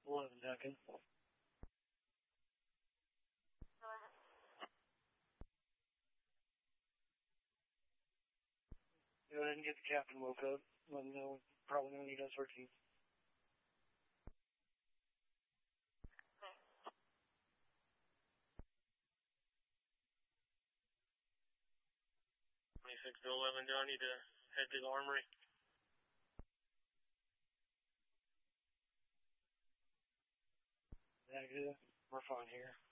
11, Duncan. Go ahead and get the captain woke up. Let him know we're probably going to need SRT. To 11, do I need to head to the armory? Negative. We're fine here.